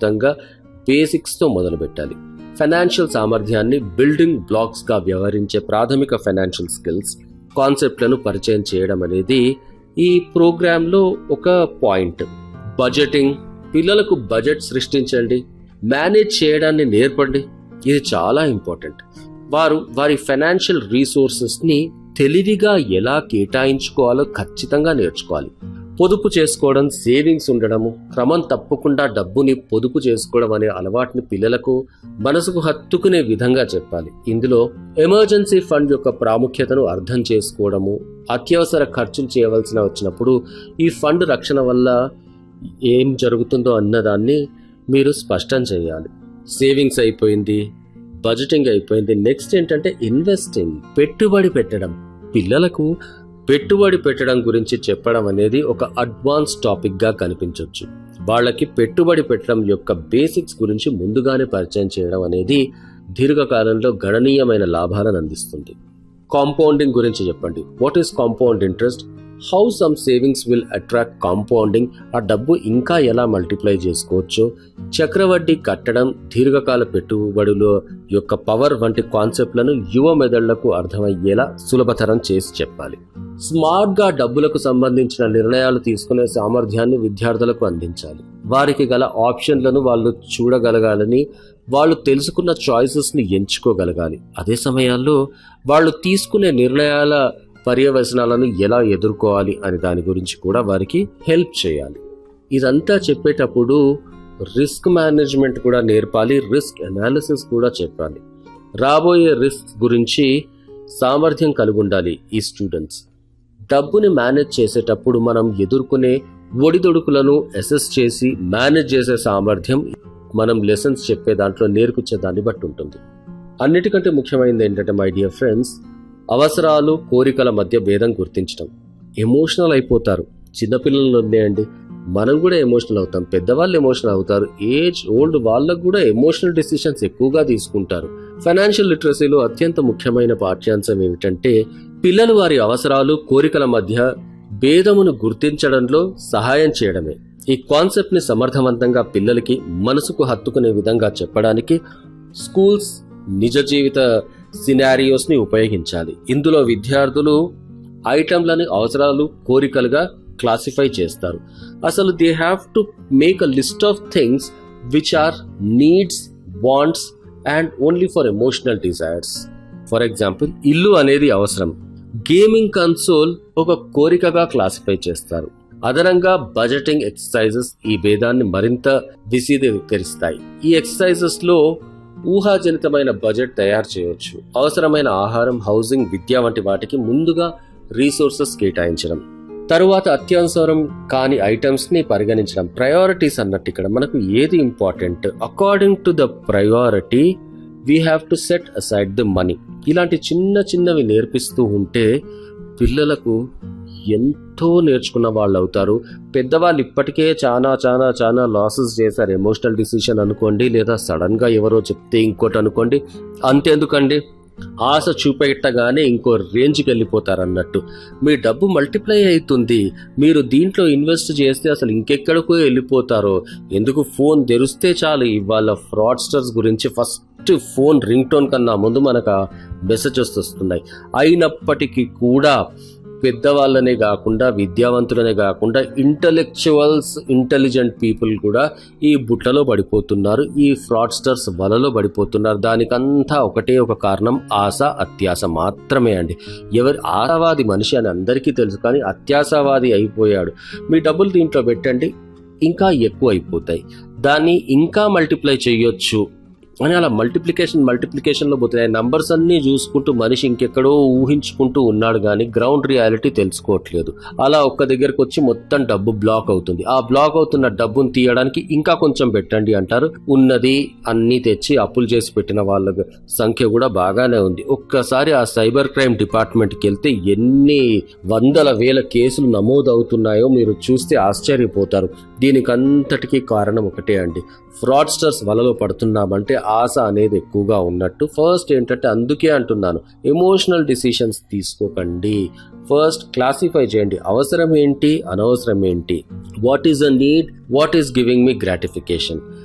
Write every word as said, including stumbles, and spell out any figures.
ఖచ్చితంగా బేసిక్స్తో మొదలు పెట్టాలి. ఫైనాన్షియల్ సామర్థ్యాన్ని బిల్డింగ్ బ్లాక్స్గా వ్యవహరించే ప్రాథమిక ఫైనాన్షియల్ స్కిల్స్ కాన్సెప్ట్లను పరిచయం చేయడం అనేది ఈ ప్రోగ్రాంలో ఒక పాయింట్. బడ్జెటింగ్, పిల్లలకు బడ్జెట్ సృష్టించండి, మేనేజ్ చేయడాన్ని నేర్పండి. ఇది చాలా ఇంపార్టెంట్. వారు వారి ఫైనాన్షియల్ రీసోర్సెస్ని తెలివిగా ఎలా కేటాయించుకోవాలో ఖచ్చితంగా నేర్చుకోవాలి. పొదుపు చేసుకోవడం, సేవింగ్స్ ఉండడము, క్రమం తప్పకుండా డబ్బుని పొదుపు చేసుకోవడం అనే అలవాటుని పిల్లలకు మనసుకు హత్తుకునే విధంగా చెప్పాలి. ఇందులో ఎమర్జెన్సీ ఫండ్ యొక్క ప్రాముఖ్యతను అర్థం చేసుకోవడము, అత్యవసర ఖర్చులు చేయవలసిన వచ్చినప్పుడు ఈ ఫండ్ రక్షణ వల్ల ఏం జరుగుతుందో అన్నదాన్ని మీరు స్పష్టం చేయాలి. సేవింగ్స్ అయిపోయింది, బడ్జెటింగ్ అయిపోయింది. నెక్స్ట్ ఏంటంటే ఇన్వెస్టింగ్, పెట్టుబడి పెట్టడం. పిల్లలకు పెట్టుబడి పెట్టడం గురించి చెప్పడం అనేది ఒక అడ్వాన్స్ టాపిక్ గా కనిపించవచ్చు. వాళ్ళకి పెట్టుబడి పెట్టడం యొక్క బేసిక్స్ గురించి ముందుగానే పరిచయం చేయడం అనేది దీర్ఘకాలంలో గణనీయమైన లాభాలను అందిస్తుంది. కాంపౌండింగ్ గురించి చెప్పండి. What is compound interest, how some savings will attract compounding, ఆ డబ్బు ఇంకా ఎలా మల్టిప్లై చేసుకోవచ్చో, చక్రవడ్డీ కట్టడం, దీర్ఘకాల పెట్టుబడుల యొక్క పవర్ వంటి కాన్సెప్ట్లను యువ మెదళ్లకు అర్థమయ్యేలా సులభతరం చేసి చెప్పాలి. స్మార్ట్ గా డబ్బులకు సంబంధించిన నిర్ణయాలు తీసుకునే సామర్థ్యాన్ని విద్యార్థులకు అందించాలి. వారికి గల ఆప్షన్లను వాళ్ళు చూడగలగాలని, వాళ్ళు తెలుసుకున్న చాయిసెస్ ని ఎంచుకోగలగాలి. అదే సమయాల్లో వాళ్ళు తీసుకునే నిర్ణయాల పర్యవసనాలను ఎలా ఎదుర్కోవాలి అనే దాని గురించి కూడా వారికి హెల్ప్ చేయాలి. ఇదంతా చెప్పేటప్పుడు రిస్క్ మేనేజ్మెంట్ కూడా నేర్పాలి, రిస్క్ అనాలిసిస్ కూడా చెప్పాలి. రాబోయే రిస్క్ గురించి సామర్థ్యం కలిగి ఉండాలి ఈ స్టూడెంట్స్. డబ్బుని మేనేజ్ చేసేటప్పుడు మనం ఎదుర్కొనే ఒడిదొడుకులను అసెస్ చేసి మేనేజ్ చేసే సామర్థ్యం మనం లెసన్స్ చెప్పే దాంట్లో నేర్పించే దాన్ని బట్టి ఉంటుంది. అన్నిటికంటే ముఖ్యమైనది ఏంటంటే మై డియర్ ఫ్రెండ్స్, అవసరాలు కోరికల మధ్య భేదం గుర్తించడం. ఎమోషనల్ అయిపోతారు చిన్నపిల్లలు ఉన్నాయండి, మనం కూడా ఎమోషనల్ అవుతాం, పెద్దవాళ్ళు ఎమోషనల్ అవుతారు, ఏజ్ ఓల్డ్ వాళ్ళకు కూడా ఎమోషనల్ డిసిషన్స్ ఎక్కువగా తీసుకుంటారు. ఫైనాన్షియల్ లిటరసీలో అత్యంత ముఖ్యమైన పాఠ్యాంశం ఏమిటంటే పిల్లలు వారి అవసరాలు కోరికల మధ్య భేదమును గుర్తించడంలో సహాయం చేయడమే. ఈ కాన్సెప్ట్ ని సమర్థవంతంగా పిల్లలకి మనసుకు హత్తుకునే విధంగా చెప్పడానికి స్కూల్స్ నిజ జీవిత సినారియోస్ ని ఉపయోగించాలి. ఇందులో విద్యార్థులు ఐటమ్లని అవసరాలు కోరికలుగా క్లాసిఫై చేస్తారు. అసలు they have to make a list of things which are needs, wants and only for emotional desires. For example, ఇల్లు అనేది అవసరం, గేమింగ్ కన్సోల్ ఒక కోరికగా క్లాసిఫై చేస్తారు. అదనంగా బడ్జెటింగ్ ఎక్సర్సైజెస్ ఈ భేదాన్ని మరింత విశదీకరిస్తాయి. ఈ ఎక్సర్సైజెస్ లో ఊహాజనితమైన బడ్జెట్ తయారు చేయవచ్చు. అవసరమైన ఆహారం, హౌసింగ్, విద్య వంటి వాటికి ముందుగా రీసోర్సెస్ కేటాయించడం, తరువాత అత్యవసరం కాని ఐటమ్స్ ని పరిగణించడం. ప్రయారిటీస్ అన్నట్టు ఇక్కడ మనకు ఏది important, according to the priority we have to set aside the money. ఇలాంటి చిన్న చిన్నవి నేర్పిస్తూ ఉంటే పిల్లలకు ఎంతో నేర్చుకున్న వాళ్ళు అవుతారు. పెద్దవాళ్ళు ఇప్పటికే చాలా చాలా చాలా లాసెస్ చేశారు. ఎమోషనల్ డిసిషన్ అనుకోండి, లేదా సడన్ గా ఎవరో చెప్తే ఇంకోటి అనుకోండి, అంతేందుకండి ఆశ చూపెట్టగానే ఇంకో రేంజ్కి వెళ్ళిపోతారు అన్నట్టు. మీ డబ్బు మల్టిప్లై అవుతుంది, మీరు దీంట్లో ఇన్వెస్ట్ చేస్తే అసలు ఇంకెక్కడికో వెళ్ళిపోతారో. ఎందుకు ఫోన్ తెరిస్తే చాలు ఇవాళ ఫ్రాడ్స్టర్స్ గురించి ఫస్ట్ ఫోన్ రింగ్ టోన్ కన్నా ముందు మనకు మెసేజెస్ వస్తున్నాయి. అయినప్పటికీ కూడా పెద్దవాళ్ళనే కాకుండా, విద్యావంతులనే కాకుండా ఇంటలెక్చువల్స్, ఇంటెలిజెంట్ పీపుల్ కూడా ఈ బుట్టలో పడిపోతున్నారు, ఈ ఫ్రాడ్స్టర్స్ వలలో పడిపోతున్నారు. దానికంతా ఒకటే ఒక కారణం, ఆశ, అత్యాశ మాత్రమే అండి. ఎవరు ఆశావాది మనిషి అని అందరికీ తెలుసు, కానీ అత్యాశవాది అయిపోయాడు. మీ డబ్బులు దీంట్లో పెట్టండి, ఇంకా ఎక్కువ అయిపోతాయి, దాన్ని ఇంకా మల్టిప్లై చేయొచ్చు అని అలా మల్టిప్లికేషన్ మల్టిప్లికేషన్లో పోతున్నాయి. నంబర్స్ అన్నీ చూసుకుంటూ మనిషి ఇంకెక్కడో ఊహించుకుంటూ ఉన్నాడు, కానీ గ్రౌండ్ రియాలిటీ తెలుసుకోవట్లేదు. అలా ఒక్క దగ్గరకు వచ్చి మొత్తం డబ్బు బ్లాక్ అవుతుంది. ఆ బ్లాక్ అవుతున్న డబ్బును తీయడానికి ఇంకా కొంచెం పెట్టండి అంటారు. ఉన్నది అన్నీ తెచ్చి అప్పులు చేసి పెట్టిన వాళ్ళ సంఖ్య కూడా బాగానే ఉంది. ఒక్కసారి ఆ సైబర్ క్రైమ్ డిపార్ట్మెంట్కి వెళ్తే ఎన్ని వందల వేల కేసులు నమోదు అవుతున్నాయో మీరు చూస్తే ఆశ్చర్యపోతారు. దీనికంతటికీ కారణం ఒకటే అండి, ఫ్రాడ్స్టర్స్ వలలో పడుతున్నామంటే ఆశ అనేది ఎక్కువగా ఉన్నట్టు. ఫస్ట్ ఏంటంటే, అందుకే అంటున్నాను, ఎమోషనల్ డిసిషన్స్ తీసుకోకండి. ఫస్ట్ క్లాసిఫై చేయండి, అవసరం ఏంటి, అనవసరం ఏంటి, what is a need, what is giving me gratification.